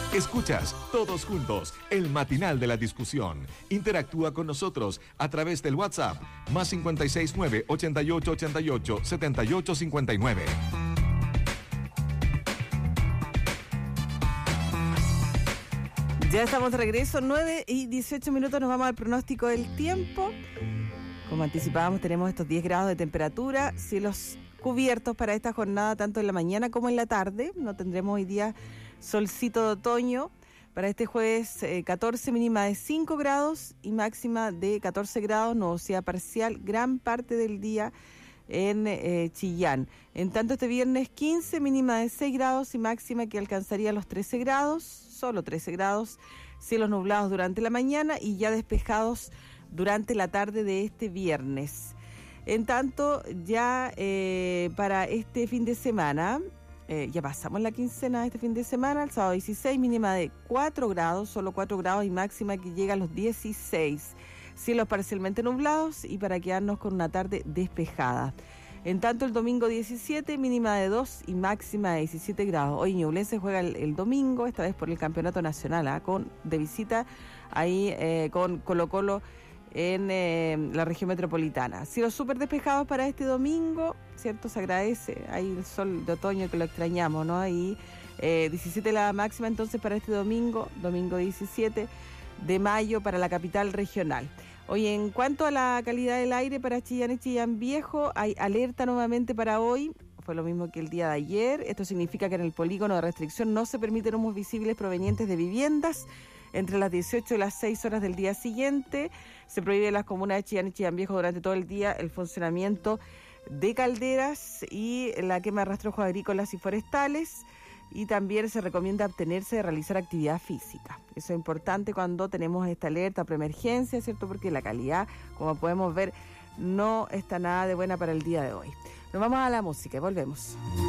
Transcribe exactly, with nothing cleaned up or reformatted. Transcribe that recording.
Escuchas Todos Juntos, el matinal de la discusión. Interactúa con nosotros a través del WhatsApp, más cinco seis nueve, ocho ocho ocho ocho, siete ocho cinco nueve. Ya estamos de regreso, nueve y dieciocho minutos, nos vamos al pronóstico del tiempo. Como anticipábamos, tenemos estos diez grados de temperatura, cielos cubiertos para esta jornada, tanto en la mañana como en la tarde. No tendremos hoy día solcito de otoño. Para este jueves, eh, catorce, mínima de cinco grados y máxima de catorce grados, nubosidad parcial, gran parte del día en eh, Chillán. En tanto, este viernes, quince, mínima de seis grados y máxima que alcanzaría los trece grados, solo trece grados, cielos nublados durante la mañana y ya despejados durante la tarde de este viernes. En tanto, ya eh, para este fin de semana, eh, ya pasamos la quincena de este fin de semana, el sábado dieciséis, mínima de cuatro grados, solo cuatro grados y máxima que llega a los dieciséis. Cielos parcialmente nublados y para quedarnos con una tarde despejada. En tanto, el domingo diecisiete, mínima de dos y máxima de diecisiete grados. Hoy Ñublense juega el, el domingo, esta vez por el campeonato nacional, ¿eh? con de visita ahí eh, con Colo Colo en eh, la región metropolitana. Cielos súper despejados para este domingo, ¿cierto? Se agradece ahí el sol de otoño que lo extrañamos, ¿no? Ahí eh, diecisiete la máxima entonces para este domingo, domingo diecisiete de mayo para la capital regional. Oye, en cuanto a la calidad del aire para Chillán y Chillán Viejo, hay alerta nuevamente para hoy. Fue lo mismo que el día de ayer. Esto significa que en el polígono de restricción no se permiten humos visibles provenientes de viviendas entre las dieciocho y las seis horas del día siguiente. Se prohíbe en las comunas de Chillán y Chillán Viejo durante todo el día el funcionamiento de calderas y la quema de rastrojos agrícolas y forestales. Y también se recomienda abstenerse de realizar actividad física. Eso es importante cuando tenemos esta alerta preemergencia, ¿cierto? Porque la calidad, como podemos ver, no está nada de buena para el día de hoy. Nos vamos a la música y volvemos.